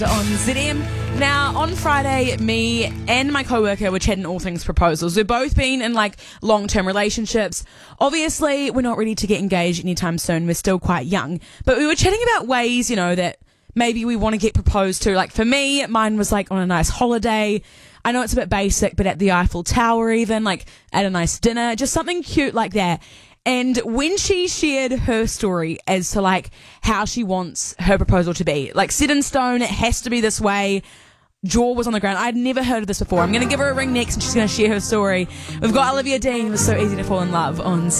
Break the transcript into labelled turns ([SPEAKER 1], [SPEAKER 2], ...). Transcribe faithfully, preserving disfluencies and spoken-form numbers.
[SPEAKER 1] On Z M. Now, on Friday, me and my co-worker were chatting all things proposals. We've both been in, like, long-term relationships. Obviously, we're not ready to get engaged anytime soon. We're still quite young. But we were chatting about ways, you know, that maybe we want to get proposed to. Like, for me, mine was, like, on a nice holiday. I know it's a bit basic, but at the Eiffel Tower even, like, at a nice dinner. Just something cute like that. And when she shared her story as to, like, how she wants her proposal to be, like, set in stone, it has to be this way, jaw was on the ground. I'd never heard of this before. I'm going to give her a ring next and she's going to share her story. We've got Olivia Dean. It was so easy to fall in love on